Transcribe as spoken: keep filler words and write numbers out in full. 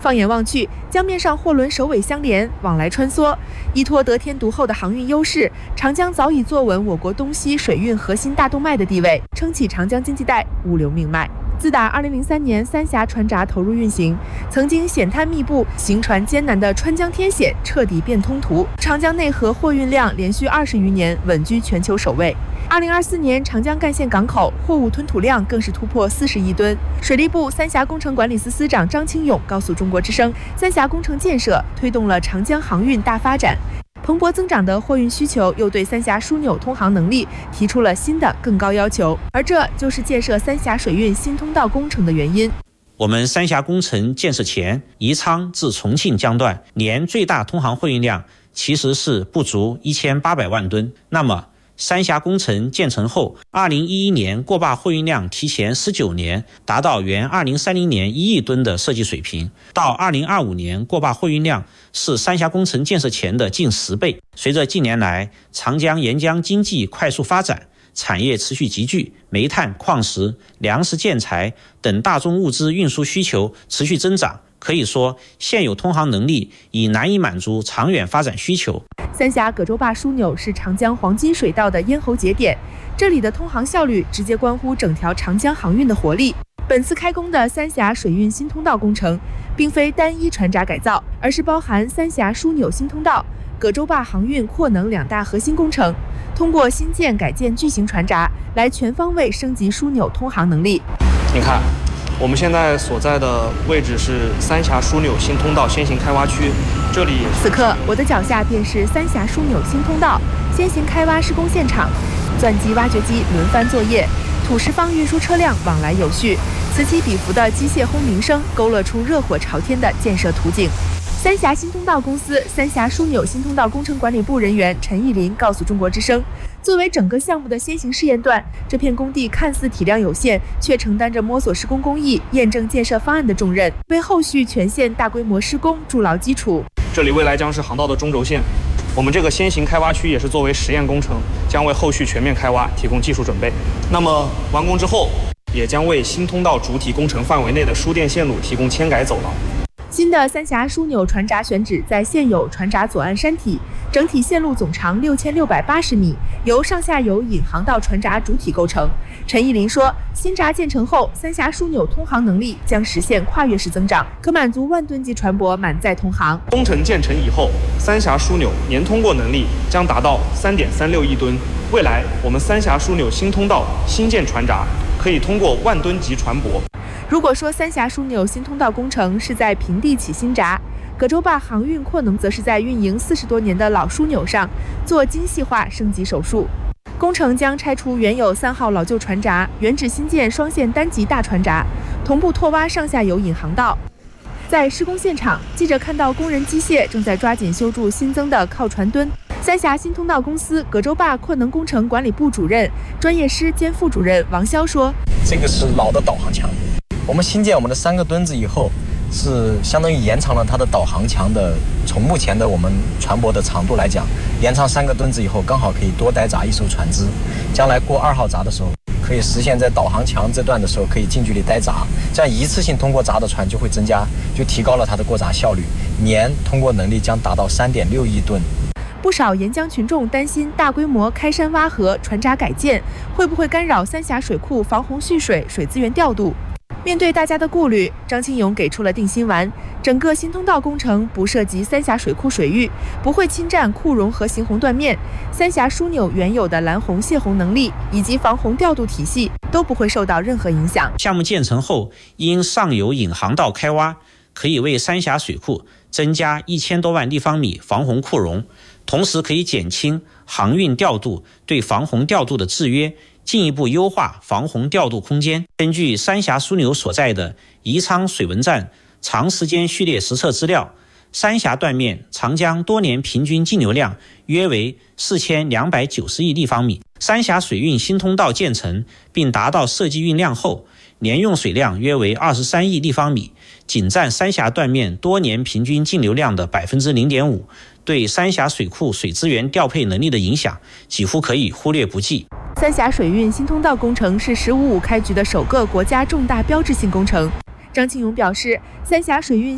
放眼望去，江面上货轮首尾相连，往来穿梭。依托得天独厚的航运优势，长江早已坐稳我国东西水运核心大动脉的地位，撑起长江经济带物流命脉。自打二零零三年三峡船闸投入运行，曾经险滩密布、行船艰难的川江天险彻底变通途，长江内河货运量连续二十余年稳居全球首位。二零二四年，长江干线港口货物吞吐量更是突破四十亿吨。水利部三峡工程管理司司长张清勇告诉中国之声，三峡工程建设推动了长江航运大发展。蓬勃增长的货运需求又对三峡枢纽通航能力提出了新的更高要求，而这就是建设三峡水运新通道工程的原因。 我们三峡工程建设前，宜昌至重庆江段年最大通航货运量其实是不足一千八百万吨。那么三峡工程建成后，二零一一年过坝货运量提前十九年达到原二零三零年一亿吨的设计水平，到二零二五年过坝货运量是三峡工程建设前的近十倍。随着近年来长江沿江经济快速发展，产业持续集聚，煤炭、矿石、粮食、建材等大宗物资运输需求持续增长，可以说现有通航能力已难以满足长远发展需求。 三峡葛洲坝枢纽是长江黄金水道的咽喉节点，这里的通航效率直接关乎整条长江航运的活力。本次开工的三峡水运新通道工程，并非单一船闸改造，而是包含三峡枢纽新通道、葛洲坝航运扩能两大核心工程，通过新建改建巨型船闸来全方位升级枢纽通航能力。 你看，我们现在所在的位置是三峡枢纽新通道先行开挖区，这里此刻我的脚下便是三峡枢纽新通道先行开挖施工现场，钻机、挖掘机轮番作业，土石方运输车辆往来有序，此起彼伏的机械轰鸣声勾勒出热火朝天的建设图景。三峡新通道公司三峡枢纽新通道工程管理部人员陈义林告诉中国之声，作为整个项目的先行试验段，这片工地看似体量有限，却承担着摸索施工工艺、验证建设方案的重任，为后续全线大规模施工筑牢基础。 这里未来将是航道的中轴线，我们这个先行开挖区也是作为实验工程，将为后续全面开挖提供技术准备。那么完工之后，也将为新通道主体工程范围内的输电线路提供牵改走廊。 新的三峡枢纽船闸选址在现有船闸左岸山体，整体线路总长六千六百八十米，由上下游引航道船闸主体构成。陈义林说，新闸建成后，三峡枢纽通航能力将实现跨越式增长，可满足万吨级船舶满载通航。 工程建成以后，三峡枢纽年通过能力将达到 三点三六亿吨。未来，我们三峡枢纽新通道新建船闸可以通过万吨级船舶。 如果说三峡枢纽新通道工程是在平地起新闸，葛洲坝航运扩能则是在运营四十多年的老枢纽上做精细化升级手术。工程将拆除原有三号老旧船闸，原址新建双线单级大船闸，同步拓挖上下游引航道。在施工现场，记者看到工人机械正在抓紧修筑新增的靠船墩。三峡新通道公司葛洲坝扩能工程管理部主任、专业师兼副主任王潇说：“ 这个是老的导航墙，我们新建我们的三个墩子以后，是相当于延长了它的导航墙的，从目前的我们船舶的长度来讲，延长三个墩子以后，刚好可以多待闸一艘船只。将来过二号闸的时候，可以实现在导航墙这段的时候可以近距离待闸，这样一次性通过闸的船就会增加，就提高了它的过闸效率，年通过能力将达到 三点六亿吨。” 不少沿江群众担心大规模开山挖河、船闸改建会不会干扰三峡水库防洪蓄水、水资源调度。面对大家的顾虑，张清勇给出了定心丸：整个新通道工程不涉及三峡水库水域，不会侵占库容和行洪断面，三峡枢纽原有的拦洪泄洪能力以及防洪调度体系都不会受到任何影响。 项目建成后，因上游引航道开挖，可以为三峡水库增加一千多万立方米防洪库容，同时可以减轻航运调度对防洪调度的制约，进一步优化防洪调度空间。根据三峡枢纽所在的宜昌水文站长时间序列实测资料，三峡断面长江多年平均净流量约为四千两百九十亿立方米。三峡水运新通道建成并达到设计运量后，年用水量约为二十三亿立方米，仅占三峡断面多年平均净流量的 百分之零点五， 对三峡水库水资源调配能力的影响几乎可以忽略不计。 三峡水运新通道工程是“十五五”开局的首个国家重大标志性工程。张庆勇表示，三峡水运